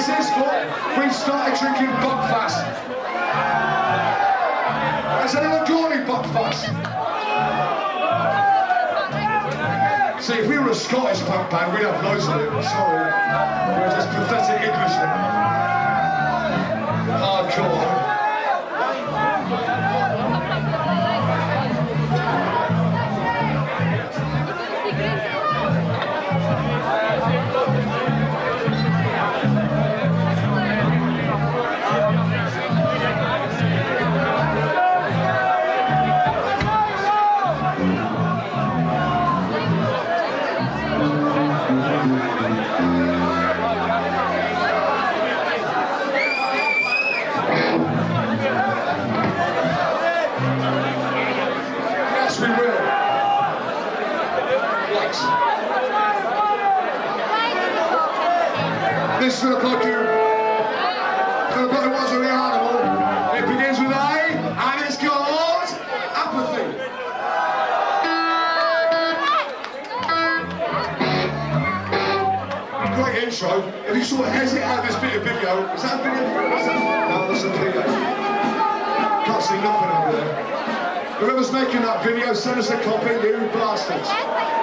this is what we've started drinking Buckfast. Has anyone got any Buckfast? See, if we were a Scottish punk band, we'd have loads of it. Sorry. We're just pathetic Englishmen. Hardcore. This is look like you. Look like it was a real animal. It begins with A, and it's called apathy. Great intro. If you sort of hesitate at this bit of video, is that a video? No, that's a PA. Can't see nothing over there. Whoever's making that video, send us a copy, you bastards.